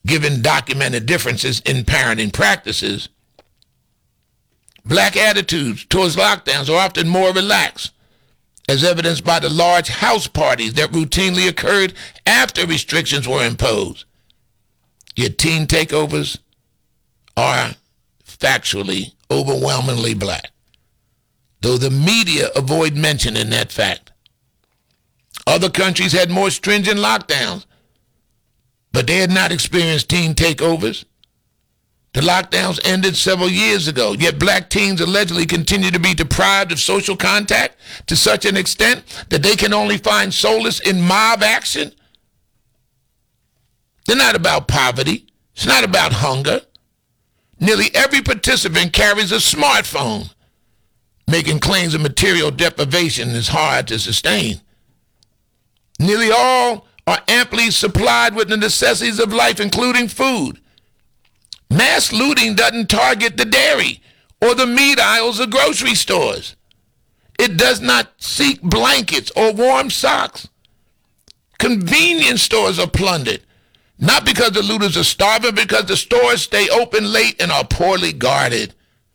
given documented differences in parenting practices, black attitudes towards lockdowns are often more relaxed, as evidenced by the large house parties that routinely occurred after restrictions were imposed. Yet teen takeovers are factually overwhelmingly black, though the media avoid mentioning that fact. Other countries had more stringent lockdowns, but they had not experienced teen takeovers. The lockdowns ended several years ago, yet black teens allegedly continue to be deprived of social contact to such an extent that they can only find solace in mob action. They're not about poverty. It's not about hunger. Nearly every participant carries a smartphone. Making claims of material deprivation is hard to sustain. Nearly all are amply supplied with the necessities of life, including food. Mass looting doesn't target the dairy or the meat aisles of grocery stores. It does not seek blankets or warm socks. Convenience stores are plundered, not because the looters are starving, because the stores stay open late and are poorly guarded.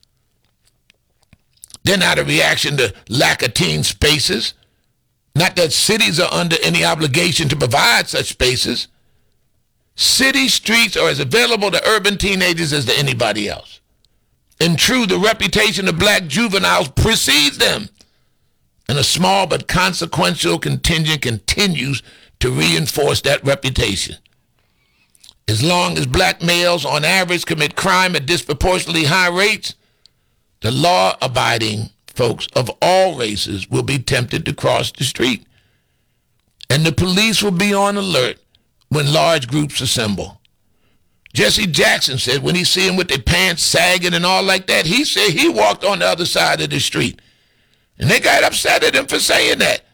They're not a reaction to lack of teen spaces. Not that cities are under any obligation to provide such spaces. City streets are as available to urban teenagers as to anybody else. And true, the reputation of black juveniles precedes them. And a small but consequential contingent continues to reinforce that reputation. As long as black males on average commit crime at disproportionately high rates, the law-abiding folks of all races will be tempted to cross the street. And the police will be on alert when large groups assemble. Jesse Jackson said when he see them with their pants sagging and all like that, he said he walked on the other side of the street. And they got upset at him for saying that.